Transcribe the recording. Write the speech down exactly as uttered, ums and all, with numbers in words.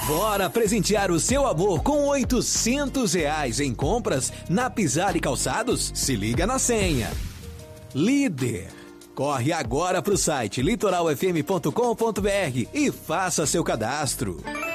Bora presentear o seu amor com oitocentos reais em compras na Pisar e Calçados? Se liga na senha. Líder. Corre agora pro site litoral f m ponto com ponto b r e faça seu cadastro.